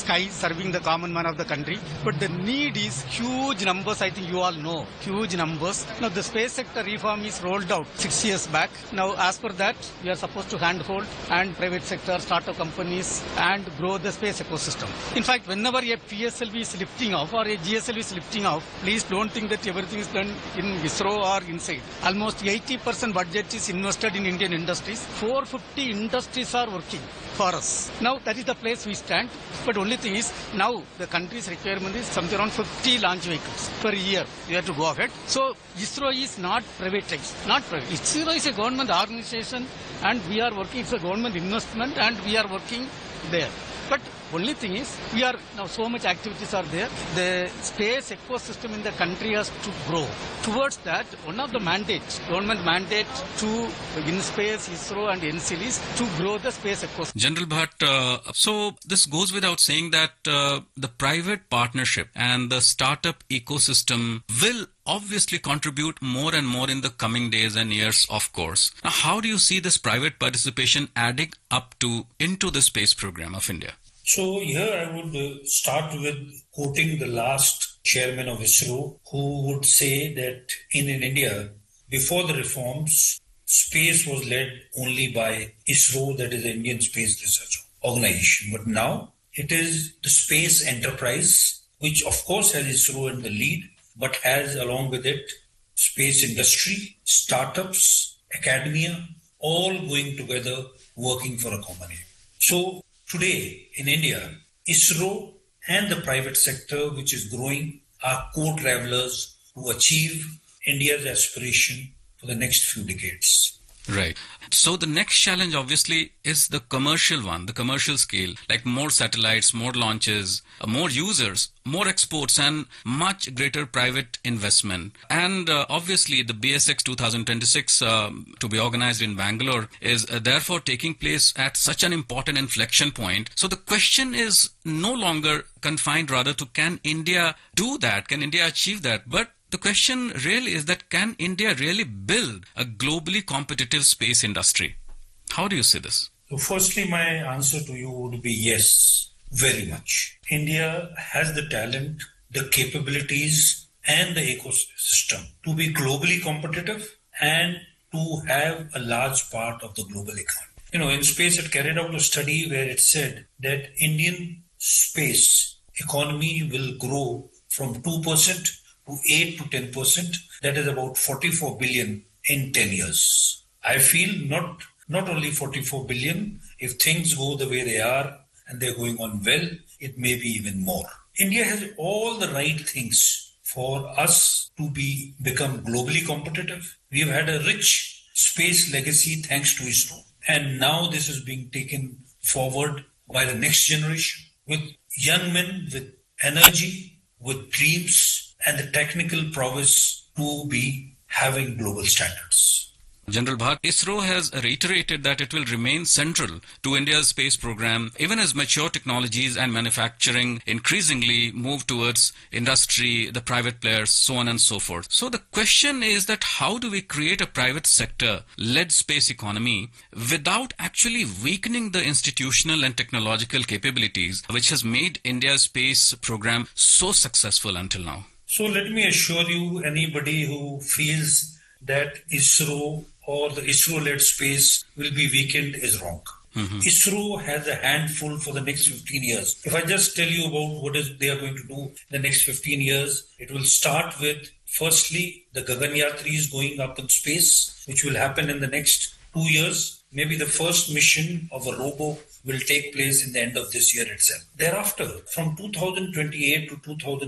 sky serving the common man of the country. But the need is huge numbers, I think you all know, huge numbers. Now the space sector reform is rolled out 6 years back. Now as per that, we are supposed to handhold and private sector, startup companies and grow the space ecosystem. In fact, whenever a PSLV is lifting off or a GSLV is lifting off, please don't think that everything is done in ISRO or inside. Almost 80% budget is invested in Indian industries. 450 industries are working for us. Now that is the place we stand. But only thing is now the country's requirement is something around 50 launch vehicles per year. We have to go ahead. So ISRO is not privatized, not private. ISRO is a government organization and we are working, it's a government investment and we are working there. But only thing is, we are now so much activities are there. The space ecosystem in the country has to grow. Towards that, one of the mandates, government mandate to InSpace, ISRO and NCL is to grow the space ecosystem. General Bhatt, so this goes without saying that the private partnership and the startup ecosystem will obviously contribute more and more in the coming days and years, of course. Now, how do you see this private participation adding up into the space program of India? So here I would start with quoting the last chairman of ISRO, who would say that in India, before the reforms, space was led only by ISRO, that is the Indian Space Research Organization. But now it is the space enterprise, which of course has ISRO in the lead, but has along with it space industry, startups, academia, all going together working for a common aim. So today in India, ISRO and the private sector, which is growing, are co-travelers to achieve India's aspiration for the next few decades. Right. So the next challenge obviously is the commercial one, the commercial scale, like more satellites, more launches, more users, more exports and much greater private investment. And obviously the BSX 2026 to be organized in Bangalore is therefore taking place at such an important inflection point. So the question is no longer confined rather to can India do that? Can India achieve that? But the question really is that can India really build a globally competitive space industry? How do you see this? So firstly, my answer to you would be yes, very much. India has the talent, the capabilities and the ecosystem to be globally competitive and to have a large part of the global economy. InSpace had carried out a study where it said that Indian space economy will grow from 2% to 8 to 10%, that is about 44 billion in 10 years. I feel not only 44 billion, if things go the way they are and they're going on well, it may be even more. India has all the right things for us to become globally competitive. We've had a rich space legacy thanks to ISRO. And now this is being taken forward by the next generation with young men with energy, with dreams, and the technical prowess to be having global standards. General Bhatt, ISRO has reiterated that it will remain central to India's space program even as mature technologies and manufacturing increasingly move towards industry, the private players, so on and so forth. So the question is that how do we create a private sector-led space economy without actually weakening the institutional and technological capabilities which has made India's space program so successful until now? So let me assure you, anybody who feels that ISRO or the ISRO-led space will be weakened is wrong. Mm-hmm. ISRO has a handful for the next 15 years. If I just tell you about what they are going to do in the next 15 years, it will start with, firstly, the Gaganyatri is going up in space, which will happen in the next 2 years. Maybe the first mission of a robo will take place in the end of this year itself. Thereafter, from 2028 to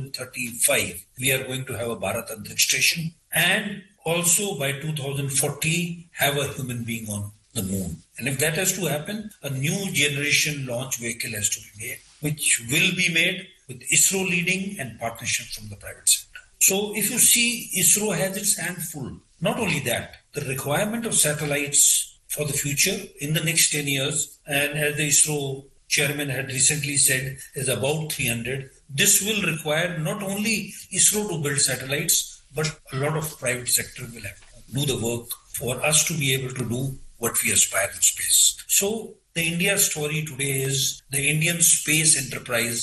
2035, we are going to have a Bharat Antariksh Station and also by 2040 have a human being on the moon. And if that has to happen, a new generation launch vehicle has to be made, which will be made with ISRO leading and partnership from the private sector. So if you see, ISRO has its hand full. Not only that, the requirement of satellites for the future in the next 10 years, and as the ISRO chairman had recently said, is about 300. This will require not only ISRO to build satellites, but a lot of private sector will have to do the work for us to be able to do what we aspire in space. So the India story today is the Indian space enterprise